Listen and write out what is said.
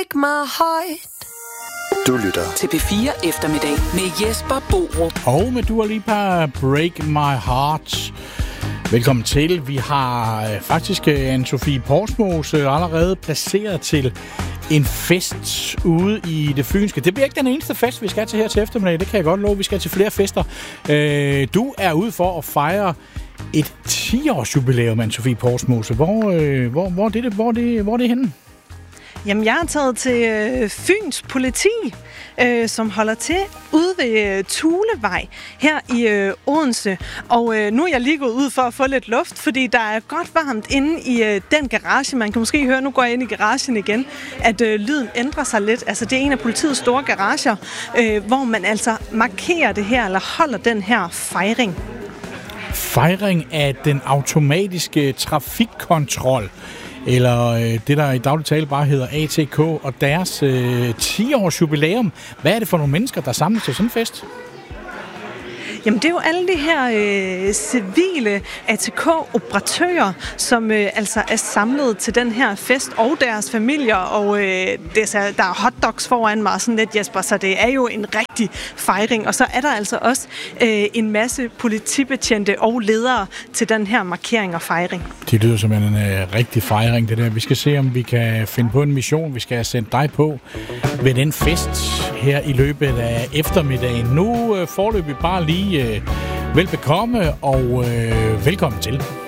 My heart. Du lytter til P4 Eftermiddag med Jesper Borup. Og med Dua Lipa, Break My Heart. Velkommen til. Vi har faktisk Anne-Sophie Porsmose allerede placeret til en fest ude i det fynske. Det bliver ikke den eneste fest, vi skal til her til eftermiddag. Det kan jeg godt love. Vi skal til flere fester. Du er ude for at fejre et 10-års jubilæum, Anne-Sophie Porsmose. Hvor er det henne? Jamen, jeg er taget til Fyns politi, som holder til ude ved Thulevej her i Odense. Og nu er jeg lige gået ud for at få lidt luft, fordi der er godt varmt inde i den garage. Man kan måske høre, nu går jeg ind i garagen igen, at lyden ændrer sig lidt. Altså, det er en af politiets store garager, hvor man altså markerer det her, eller holder den her fejring. Fejring af den automatiske trafikkontrol, eller det, der i daglig tale bare hedder ATK, og deres 10-års jubilæum. Hvad er det for nogle mennesker, der samles til sådan en fest? Jamen, det er jo alle de her civile ATK-operatører, som altså er samlet til den her fest, og deres familier, og der er hotdogs foran mig, sådan lidt, Jesper, så det er jo en rigtig fejring. Og så er der altså også en masse politibetjente og ledere til den her markering og fejring. Det lyder som en rigtig fejring, det der. Vi skal se, om vi kan finde på en mission, vi skal have sendt dig på ved den fest her i løbet af eftermiddagen. Nu foreløbig bare lige velbekomme og velkommen til.